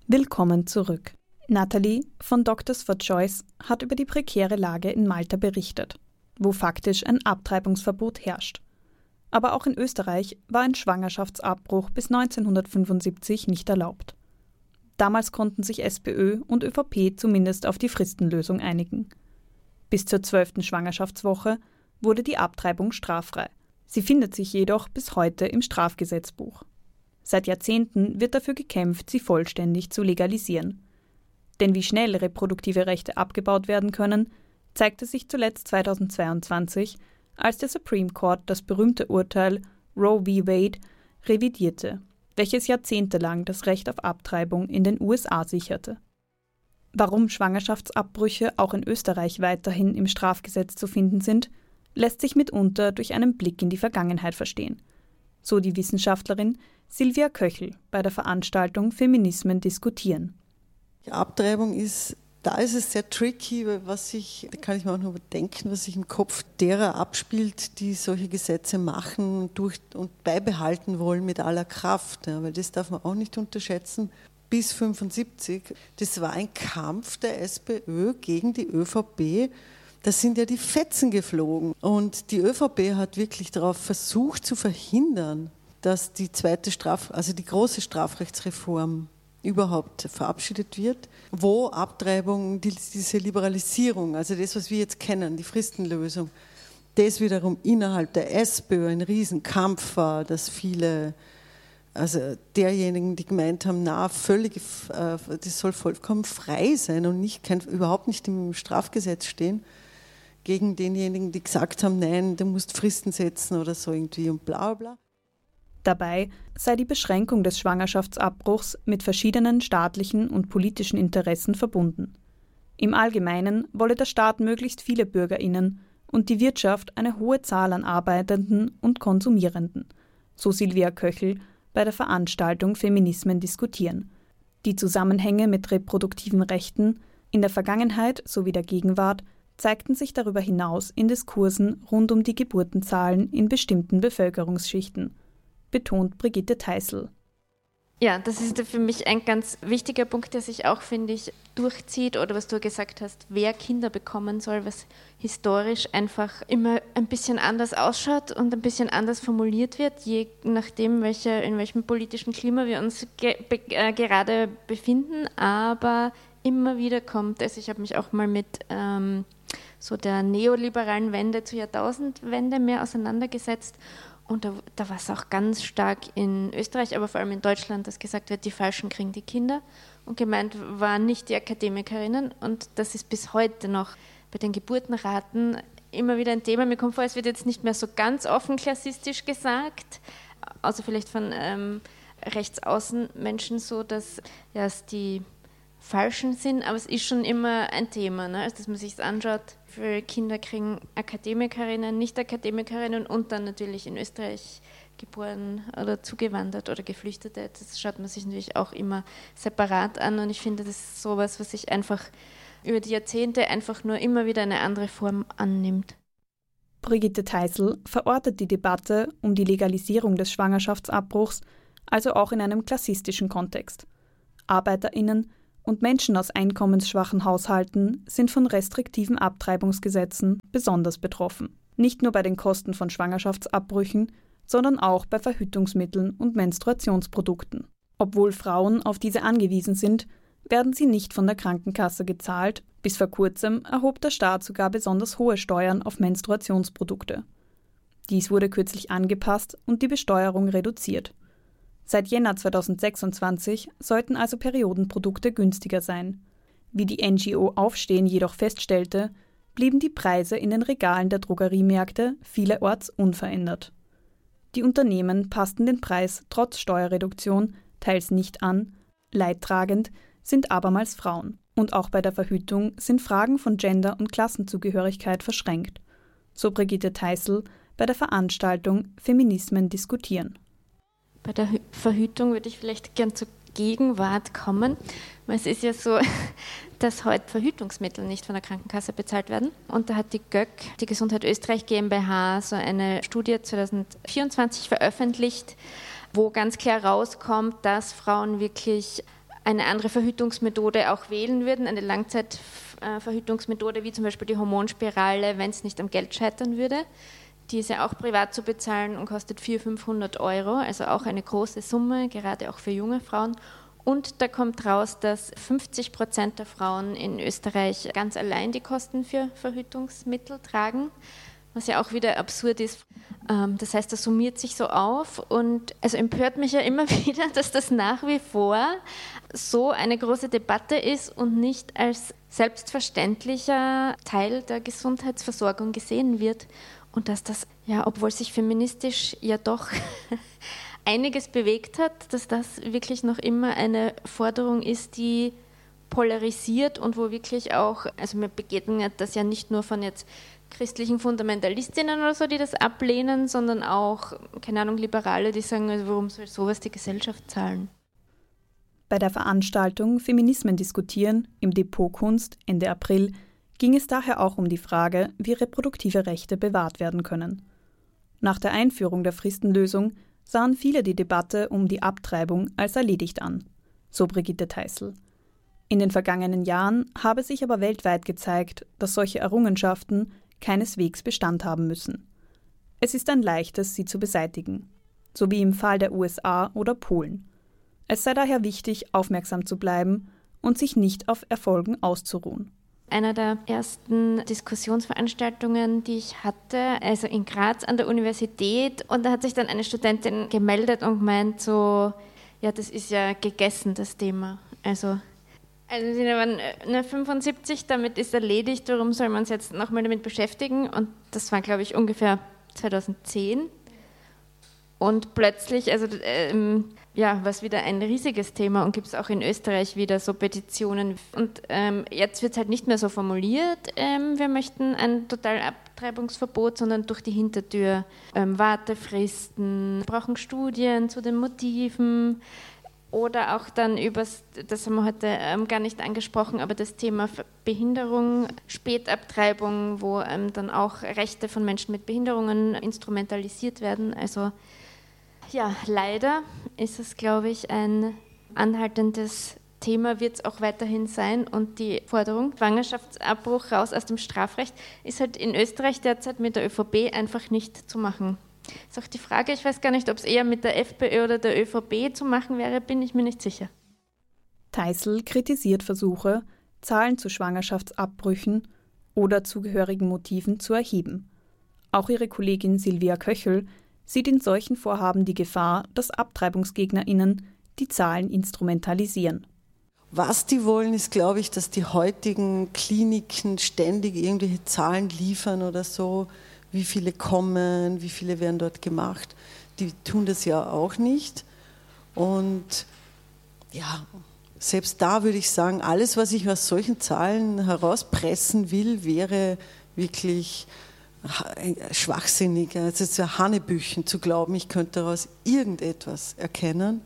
Willkommen zurück. Natalie von Doctors for Choice hat über die prekäre Lage in Malta berichtet, wo faktisch ein Abtreibungsverbot herrscht. Aber auch in Österreich war ein Schwangerschaftsabbruch bis 1975 nicht erlaubt. Damals konnten sich SPÖ und ÖVP zumindest auf die Fristenlösung einigen. Bis zur 12. Schwangerschaftswoche wurde die Abtreibung straffrei. Sie findet sich jedoch bis heute im Strafgesetzbuch. Seit Jahrzehnten wird dafür gekämpft, sie vollständig zu legalisieren. Denn wie schnell reproduktive Rechte abgebaut werden können, zeigte sich zuletzt 2022, als der Supreme Court das berühmte Urteil Roe v. Wade revidierte, welches jahrzehntelang das Recht auf Abtreibung in den USA sicherte. Warum Schwangerschaftsabbrüche auch in Österreich weiterhin im Strafgesetz zu finden sind, lässt sich mitunter durch einen Blick in die Vergangenheit verstehen. So die Wissenschaftlerin Silvia Köchel bei der Veranstaltung Feminismen diskutieren. Die Abtreibung ist es sehr tricky, da kann ich mir auch nur denken, was sich im Kopf derer abspielt, die solche Gesetze machen und beibehalten wollen mit aller Kraft. Ja, weil das darf man auch nicht unterschätzen. Bis 1975, das war ein Kampf der SPÖ gegen die ÖVP. Da sind ja die Fetzen geflogen. Und die ÖVP hat wirklich darauf versucht zu verhindern, dass die die große Strafrechtsreform überhaupt verabschiedet wird, wo Abtreibung, diese Liberalisierung, also das, was wir jetzt kennen, die Fristenlösung, das wiederum innerhalb der SPÖ ein Riesenkampf war, dass viele, also derjenigen, die gemeint haben, das soll vollkommen frei sein und überhaupt nicht im Strafgesetz stehen, gegen denjenigen, die gesagt haben, nein, du musst Fristen setzen oder so irgendwie und bla bla. Dabei sei die Beschränkung des Schwangerschaftsabbruchs mit verschiedenen staatlichen und politischen Interessen verbunden. Im Allgemeinen wolle der Staat möglichst viele BürgerInnen und die Wirtschaft eine hohe Zahl an Arbeitenden und Konsumierenden, so Silvia Köchel bei der Veranstaltung Feminismen diskutieren. Die Zusammenhänge mit reproduktiven Rechten in der Vergangenheit sowie der Gegenwart zeigten sich darüber hinaus in Diskursen rund um die Geburtenzahlen in bestimmten Bevölkerungsschichten, betont Brigitte Teisel. Ja, das ist für mich ein ganz wichtiger Punkt, der sich auch, finde ich, durchzieht, oder was du gesagt hast, wer Kinder bekommen soll, was historisch einfach immer ein bisschen anders ausschaut und ein bisschen anders formuliert wird, je nachdem, in welchem politischen Klima wir uns gerade befinden, aber immer wieder kommt es, ich habe mich auch mal mit so der neoliberalen Wende zur Jahrtausendwende mehr auseinandergesetzt. Und da war es auch ganz stark in Österreich, aber vor allem in Deutschland, dass gesagt wird, die Falschen kriegen die Kinder. Und gemeint waren nicht die Akademikerinnen. Und das ist bis heute noch bei den Geburtenraten immer wieder ein Thema. Mir kommt vor, es wird jetzt nicht mehr so ganz offen klassistisch gesagt, außer vielleicht von Rechtsaußenmenschen so, dass es die Falschen sind, aber es ist schon immer ein Thema, ne? Also, dass man sich es anschaut, für Kinder kriegen Akademikerinnen, Nicht-Akademikerinnen und dann natürlich in Österreich geboren oder zugewandert oder Geflüchtete. Das schaut man sich natürlich auch immer separat an und ich finde, das ist sowas, was sich einfach über die Jahrzehnte einfach nur immer wieder eine andere Form annimmt. Brigitte Teisel verortet die Debatte um die Legalisierung des Schwangerschaftsabbruchs also auch in einem klassistischen Kontext. ArbeiterInnen und Menschen aus einkommensschwachen Haushalten sind von restriktiven Abtreibungsgesetzen besonders betroffen. Nicht nur bei den Kosten von Schwangerschaftsabbrüchen, sondern auch bei Verhütungsmitteln und Menstruationsprodukten. Obwohl Frauen auf diese angewiesen sind, werden sie nicht von der Krankenkasse gezahlt. Bis vor kurzem erhob der Staat sogar besonders hohe Steuern auf Menstruationsprodukte. Dies wurde kürzlich angepasst und die Besteuerung reduziert. Seit Jänner 2026 sollten also Periodenprodukte günstiger sein. Wie die NGO Aufstehen jedoch feststellte, blieben die Preise in den Regalen der Drogeriemärkte vielerorts unverändert. Die Unternehmen passten den Preis trotz Steuerreduktion teils nicht an, leidtragend sind abermals Frauen. Und auch bei der Verhütung sind Fragen von Gender- und Klassenzugehörigkeit verschränkt. So Brigitte Teisel bei der Veranstaltung Feminismen diskutieren. Bei der Verhütung würde ich vielleicht gern zur Gegenwart kommen. Es ist ja so, dass heute Verhütungsmittel nicht von der Krankenkasse bezahlt werden. Und da hat die GÖK, die Gesundheit Österreich GmbH, so eine Studie 2024 veröffentlicht, wo ganz klar rauskommt, dass Frauen wirklich eine andere Verhütungsmethode auch wählen würden, eine Langzeitverhütungsmethode wie zum Beispiel die Hormonspirale, wenn es nicht am Geld scheitern würde. Die ist ja auch privat zu bezahlen und kostet 400-500 Euro, also auch eine große Summe, gerade auch für junge Frauen. Und da kommt raus, dass 50% der Frauen in Österreich ganz allein die Kosten für Verhütungsmittel tragen, was ja auch wieder absurd ist. Das heißt, das summiert sich so auf und also empört mich ja immer wieder, dass das nach wie vor so eine große Debatte ist und nicht als selbstverständlicher Teil der Gesundheitsversorgung gesehen wird. Und dass das, ja, obwohl sich feministisch ja doch einiges bewegt hat, dass das wirklich noch immer eine Forderung ist, die polarisiert und wo wirklich auch, also mir begegnet das ja nicht nur von jetzt christlichen Fundamentalistinnen oder so, die das ablehnen, sondern auch, keine Ahnung, Liberale, die sagen, also warum soll sowas die Gesellschaft zahlen? Bei der Veranstaltung Feminismen diskutieren im Depot Kunst Ende April ging es daher auch um die Frage, wie reproduktive Rechte bewahrt werden können. Nach der Einführung der Fristenlösung sahen viele die Debatte um die Abtreibung als erledigt an, so Brigitte Teisel. In den vergangenen Jahren habe sich aber weltweit gezeigt, dass solche Errungenschaften keineswegs Bestand haben müssen. Es ist ein leichtes, sie zu beseitigen, so wie im Fall der USA oder Polen. Es sei daher wichtig, aufmerksam zu bleiben und sich nicht auf Erfolgen auszuruhen. Einer der ersten Diskussionsveranstaltungen, die ich hatte, also in Graz an der Universität, und da hat sich dann eine Studentin gemeldet und gemeint so, ja, das ist ja gegessen, das Thema. Also sie waren 75, damit ist erledigt, warum soll man uns jetzt nochmal damit beschäftigen? Und das war, glaube ich, ungefähr 2010. Und plötzlich, also war es wieder ein riesiges Thema und gibt es auch in Österreich wieder so Petitionen. Und jetzt wird es halt nicht mehr so formuliert, wir möchten ein Totalabtreibungsverbot, sondern durch die Hintertür. Wartefristen, brauchen Studien zu den Motiven oder auch dann das haben wir heute gar nicht angesprochen, aber das Thema Behinderung, Spätabtreibung, wo dann auch Rechte von Menschen mit Behinderungen instrumentalisiert werden. Also ja, leider ist es, glaube ich, ein anhaltendes Thema, wird es auch weiterhin sein. Und die Forderung, Schwangerschaftsabbruch raus aus dem Strafrecht, ist halt in Österreich derzeit mit der ÖVP einfach nicht zu machen. Ist auch die Frage, ich weiß gar nicht, ob es eher mit der FPÖ oder der ÖVP zu machen wäre, bin ich mir nicht sicher. Teisel kritisiert Versuche, Zahlen zu Schwangerschaftsabbrüchen oder zugehörigen Motiven zu erheben. Auch ihre Kollegin Silvia Köchel sieht in solchen Vorhaben die Gefahr, dass AbtreibungsgegnerInnen die Zahlen instrumentalisieren. Was die wollen, ist, glaube ich, dass die heutigen Kliniken ständig irgendwelche Zahlen liefern oder so, wie viele kommen, wie viele werden dort gemacht. Die tun das ja auch nicht. Und ja, selbst da würde ich sagen, alles, was ich aus solchen Zahlen herauspressen will, wäre wirklich schwachsinnig. Also es ist ja Hanebüchen zu glauben, ich könnte daraus irgendetwas erkennen.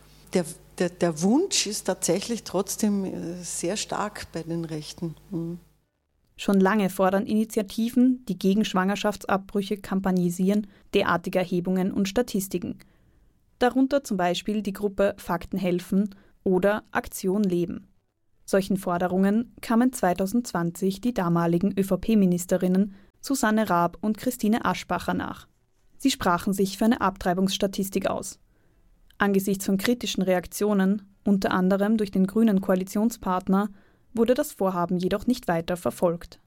Der Wunsch ist tatsächlich trotzdem sehr stark bei den Rechten. Schon lange fordern Initiativen, die gegen Schwangerschaftsabbrüche kampagnisieren, derartige Erhebungen und Statistiken. Darunter zum Beispiel die Gruppe Fakten helfen oder Aktion Leben. Solchen Forderungen kamen 2020 die damaligen ÖVP-Ministerinnen Susanne Raab und Christine Aschbacher nach. Sie sprachen sich für eine Abtreibungsstatistik aus. Angesichts von kritischen Reaktionen, unter anderem durch den grünen Koalitionspartner, wurde das Vorhaben jedoch nicht weiter verfolgt.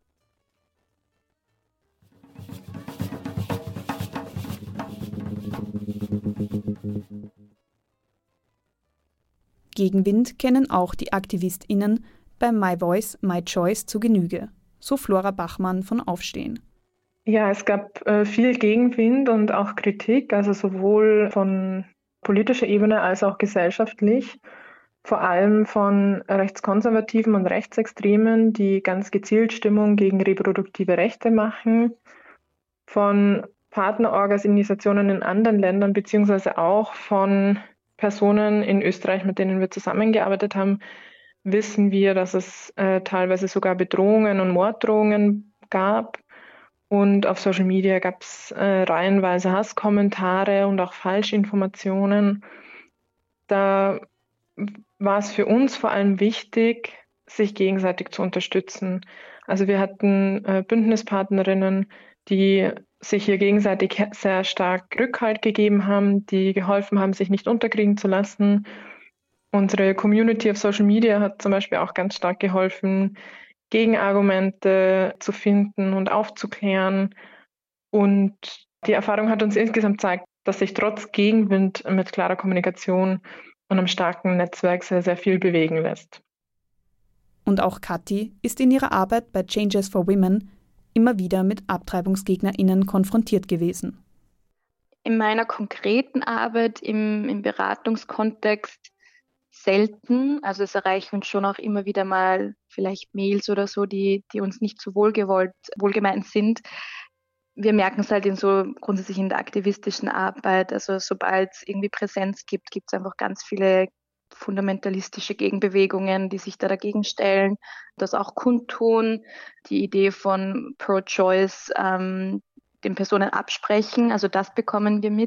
Gegenwind kennen auch die AktivistInnen bei My Voice, My Choice zu Genüge, so Flora Bachmann von Aufstehen. Ja, es gab viel Gegenwind und auch Kritik, also sowohl von politischer Ebene als auch gesellschaftlich. Vor allem von Rechtskonservativen und Rechtsextremen, die ganz gezielt Stimmung gegen reproduktive Rechte machen, von Partnerorganisationen in anderen Ländern, beziehungsweise auch von Personen in Österreich, mit denen wir zusammengearbeitet haben, wissen wir, dass es teilweise sogar Bedrohungen und Morddrohungen gab. Und auf Social Media gab es reihenweise Hasskommentare und auch Falschinformationen. Da war es für uns vor allem wichtig, sich gegenseitig zu unterstützen. Also wir hatten Bündnispartnerinnen, die sich hier gegenseitig sehr stark Rückhalt gegeben haben, die geholfen haben, sich nicht unterkriegen zu lassen. Unsere Community auf Social Media hat zum Beispiel auch ganz stark geholfen, Gegenargumente zu finden und aufzuklären. Und die Erfahrung hat uns insgesamt gezeigt, dass sich trotz Gegenwind mit klarer Kommunikation und einem starken Netzwerk sehr, sehr viel bewegen lässt. Und auch Kathi ist in ihrer Arbeit bei Changes for Women immer wieder mit AbtreibungsgegnerInnen konfrontiert gewesen. In meiner konkreten Arbeit im Beratungskontext selten. Also es erreichen uns schon auch immer wieder mal vielleicht Mails oder so, die uns nicht so wohlgemeint sind. Wir merken es halt grundsätzlich in der aktivistischen Arbeit. Also sobald es irgendwie Präsenz gibt, gibt es einfach ganz viele fundamentalistische Gegenbewegungen, die sich da dagegen stellen, das auch kundtun, die Idee von Pro-Choice den Personen absprechen, also das bekommen wir mit.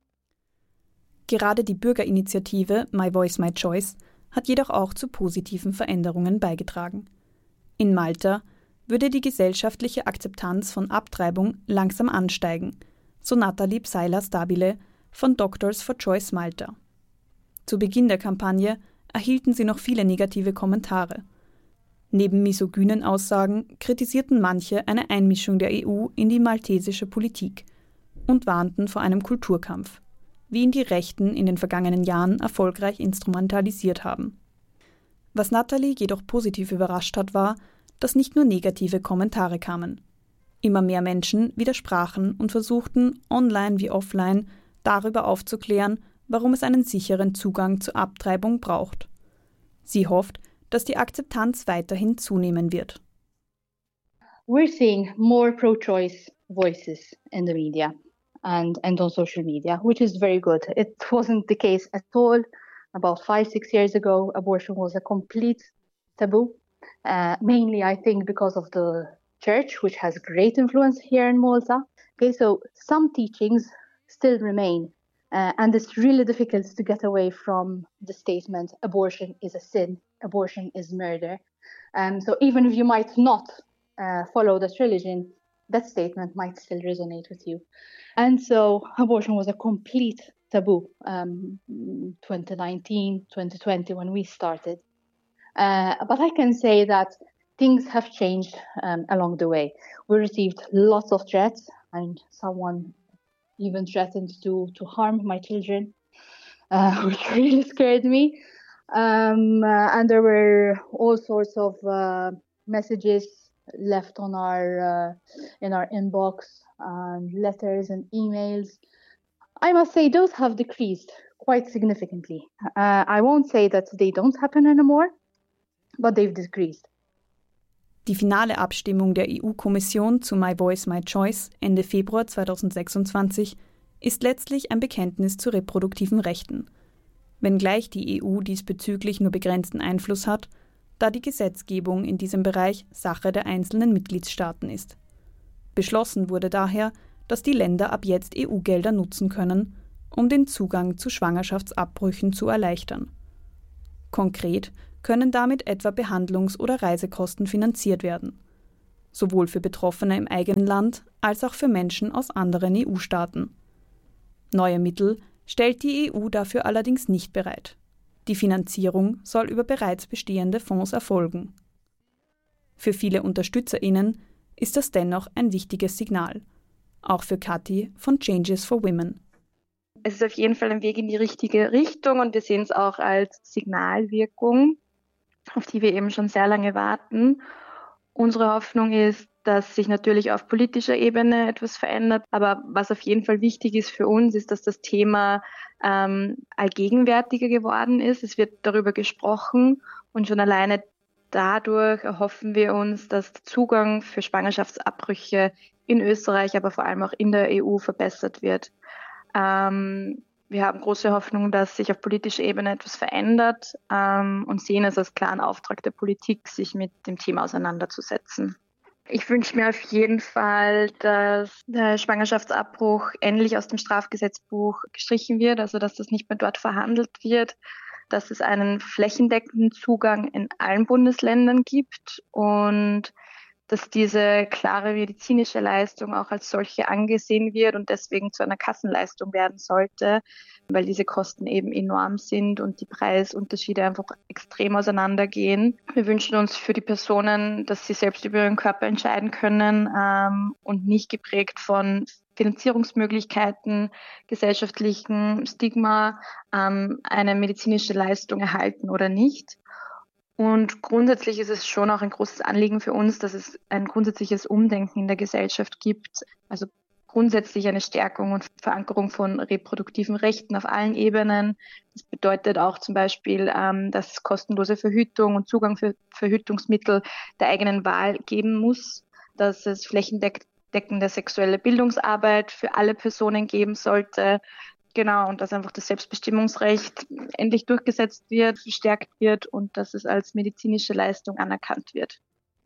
Gerade die Bürgerinitiative My Voice, My Choice hat jedoch auch zu positiven Veränderungen beigetragen. In Malta würde die gesellschaftliche Akzeptanz von Abtreibung langsam ansteigen, so Nathalie Pseiler-Stabile von Doctors for Choice Malta. Zu Beginn der Kampagne erhielten sie noch viele negative Kommentare. Neben misogynen Aussagen kritisierten manche eine Einmischung der EU in die maltesische Politik und warnten vor einem Kulturkampf, wie ihn die Rechten in den vergangenen Jahren erfolgreich instrumentalisiert haben. Was Nathalie jedoch positiv überrascht hat, war, dass nicht nur negative Kommentare kamen. Immer mehr Menschen widersprachen und versuchten, online wie offline, darüber aufzuklären, warum es einen sicheren Zugang zur Abtreibung braucht. Sie hofft, dass die Akzeptanz weiterhin zunehmen wird. We're seeing more pro-choice voices in the media and on social media, which is very good. It wasn't the case at all. About 5-6 years ago, abortion was a complete taboo, mainly, I think, because of the church, which has great influence here in Malta. Okay, so some teachings still remain. And it's really difficult to get away from the statement, abortion is a sin, abortion is murder. So even if you might not follow that religion, that statement might still resonate with you. And so abortion was a complete taboo 2019, 2020 when we started. But I can say that things have changed along the way. We received lots of threats, and someone even threatened to harm my children, which really scared me. And there were all sorts of messages left on in our inbox, letters and emails. I must say those have decreased quite significantly. I won't say that they don't happen anymore, but they've decreased. Die finale Abstimmung der EU-Kommission zu My Voice, My Choice Ende Februar 2026 ist letztlich ein Bekenntnis zu reproduktiven Rechten, wenngleich die EU diesbezüglich nur begrenzten Einfluss hat, da die Gesetzgebung in diesem Bereich Sache der einzelnen Mitgliedstaaten ist. Beschlossen wurde daher, dass die Länder ab jetzt EU-Gelder nutzen können, um den Zugang zu Schwangerschaftsabbrüchen zu erleichtern. Konkret können damit etwa Behandlungs- oder Reisekosten finanziert werden, sowohl für Betroffene im eigenen Land als auch für Menschen aus anderen EU-Staaten. Neue Mittel stellt die EU dafür allerdings nicht bereit. Die Finanzierung soll über bereits bestehende Fonds erfolgen. Für viele UnterstützerInnen ist das dennoch ein wichtiges Signal, auch für Kathi von Changes for Women. Es ist auf jeden Fall ein Weg in die richtige Richtung und wir sehen es auch als Signalwirkung, auf die wir eben schon sehr lange warten. Unsere Hoffnung ist, dass sich natürlich auf politischer Ebene etwas verändert, aber was auf jeden Fall wichtig ist für uns, ist, dass das Thema allgegenwärtiger geworden ist. Es wird darüber gesprochen und schon alleine dadurch erhoffen wir uns, dass der Zugang für Schwangerschaftsabbrüche in Österreich, aber vor allem auch in der EU verbessert wird. Wir haben große Hoffnung, dass sich auf politischer Ebene etwas verändert und sehen es als klaren Auftrag der Politik, sich mit dem Thema auseinanderzusetzen. Ich wünsche mir auf jeden Fall, dass der Schwangerschaftsabbruch endlich aus dem Strafgesetzbuch gestrichen wird, also dass das nicht mehr dort verhandelt wird. dass es einen flächendeckenden Zugang in allen Bundesländern gibt und dass diese klare medizinische Leistung auch als solche angesehen wird und deswegen zu einer Kassenleistung werden sollte, weil diese Kosten eben enorm sind und die Preisunterschiede einfach extrem auseinandergehen. Wir wünschen uns für die Personen, dass sie selbst über ihren Körper entscheiden können und nicht geprägt von Finanzierungsmöglichkeiten, gesellschaftlichen Stigma, eine medizinische Leistung erhalten oder nicht. Und grundsätzlich ist es schon auch ein großes Anliegen für uns, dass es ein grundsätzliches Umdenken in der Gesellschaft gibt. Also grundsätzlich eine Stärkung und Verankerung von reproduktiven Rechten auf allen Ebenen. Das bedeutet auch zum Beispiel, dass es kostenlose Verhütung und Zugang für Verhütungsmittel der eigenen Wahl geben muss, dass es flächendeckende sexuelle Bildungsarbeit für alle Personen geben sollte. Genau, und dass einfach das Selbstbestimmungsrecht endlich durchgesetzt wird, verstärkt wird und dass es als medizinische Leistung anerkannt wird.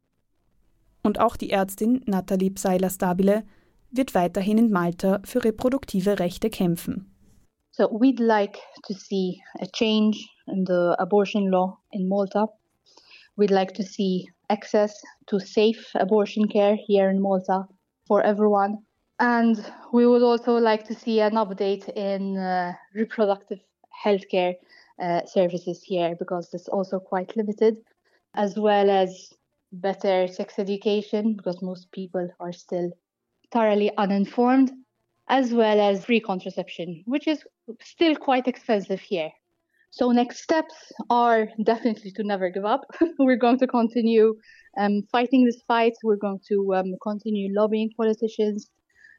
Und auch die Ärztin Nathalie Pseiler-Stabile wird weiterhin in Malta für reproduktive Rechte kämpfen. So we'd like to see a change in the abortion law in Malta. We'd like to see access to safe abortion care here in Malta for everyone. And we would also like to see an update in reproductive healthcare services here, because it's also quite limited, as well as better sex education, because most people are still thoroughly uninformed, as well as free contraception, which is still quite expensive here. So next steps are definitely to never give up. We're going to continue fighting this fight. We're going to continue lobbying politicians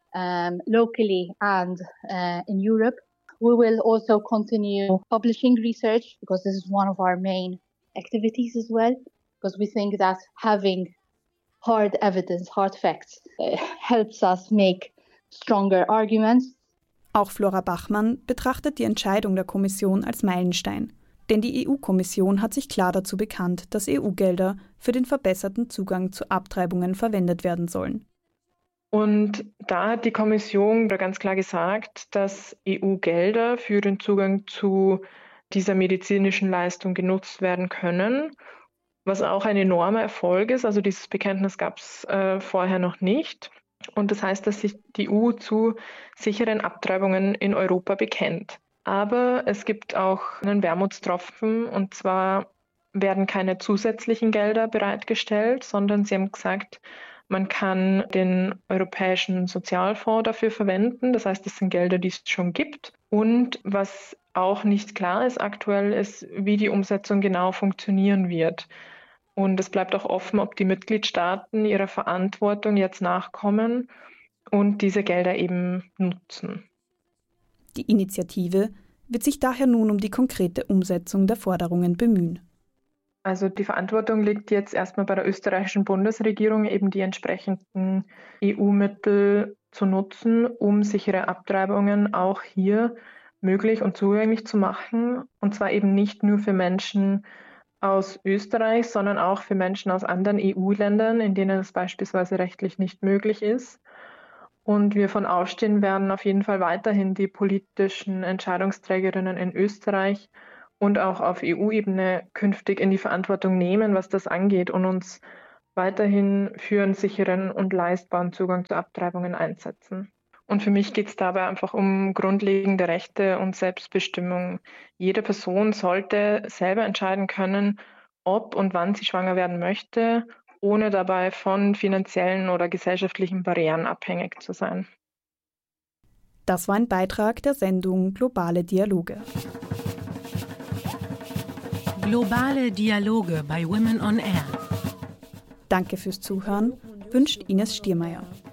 locally and in Europe. We will also continue publishing research, because this is one of our main activities as well, because we think that having hard evidence, hard facts helps us make stronger arguments. Auch Flora Bachmann betrachtet die Entscheidung der Kommission als Meilenstein. Denn die EU-Kommission hat sich klar dazu bekannt, dass EU-Gelder für den verbesserten Zugang zu Abtreibungen verwendet werden sollen. Und da hat die Kommission ganz klar gesagt, dass EU-Gelder für den Zugang zu dieser medizinischen Leistung genutzt werden können, was auch ein enormer Erfolg ist. Also dieses Bekenntnis gab es vorher noch nicht. Und das heißt, dass sich die EU zu sicheren Abtreibungen in Europa bekennt. Aber es gibt auch einen Wermutstropfen, und zwar werden keine zusätzlichen Gelder bereitgestellt, sondern sie haben gesagt, man kann den Europäischen Sozialfonds dafür verwenden. Das heißt, das sind Gelder, die es schon gibt. Und was auch nicht klar ist aktuell, ist, wie die Umsetzung genau funktionieren wird. Und es bleibt auch offen, ob die Mitgliedstaaten ihrer Verantwortung jetzt nachkommen und diese Gelder eben nutzen. Die Initiative wird sich daher nun um die konkrete Umsetzung der Forderungen bemühen. Also die Verantwortung liegt jetzt erstmal bei der österreichischen Bundesregierung, eben die entsprechenden EU-Mittel zu nutzen, um sichere Abtreibungen auch hier möglich und zugänglich zu machen. Und zwar eben nicht nur für Menschen aus Österreich, sondern auch für Menschen aus anderen EU-Ländern, in denen es beispielsweise rechtlich nicht möglich ist. Und wir von Aufstehen werden auf jeden Fall weiterhin die politischen Entscheidungsträgerinnen in Österreich und auch auf EU-Ebene künftig in die Verantwortung nehmen, was das angeht, und uns weiterhin für einen sicheren und leistbaren Zugang zu Abtreibungen einsetzen. Und für mich geht es dabei einfach um grundlegende Rechte und Selbstbestimmung. Jede Person sollte selber entscheiden können, ob und wann sie schwanger werden möchte, ohne dabei von finanziellen oder gesellschaftlichen Barrieren abhängig zu sein. Das war ein Beitrag der Sendung Globale Dialoge. Globale Dialoge bei Women on Air. Danke fürs Zuhören, wünscht Ines Stiermeier.